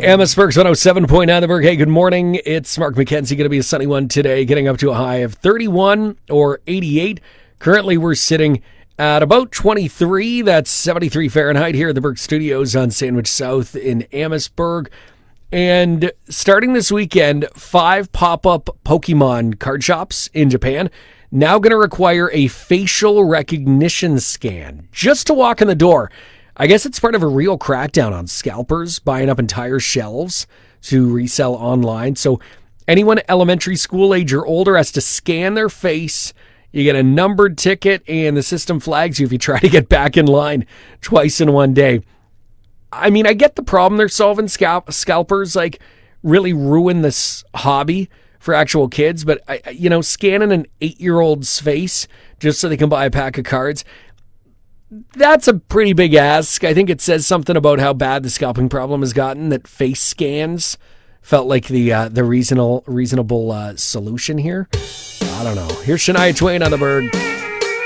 Amherstburg's 107.9 The Berg. Hey, good morning. It's Mark McKenzie. Going to be a sunny one today, getting up to a high of 31 or 88. Currently, we're sitting at about 23. That's 73 Fahrenheit here at the Berg Studios on Sandwich South in Amherstburg. And starting this weekend, 5 pop-up Pokemon card shops in Japan now going to require a facial recognition scan just to walk in the door. I guess it's part of a real crackdown on scalpers buying up entire shelves to resell online. So anyone elementary school age or older has to scan their face. You get a numbered ticket, and the system flags you if you try to get back in line twice in one day. I mean, I get the problem they're solving. Scalpers like really ruin this hobby for actual kids, but scanning an 8-year-old's face just so they can buy a pack of cards, that's a pretty big ask. I think it says something about how bad the scalping problem has gotten, that face scans felt like the reasonable solution here. I don't know. Here's Shania Twain on the Berg.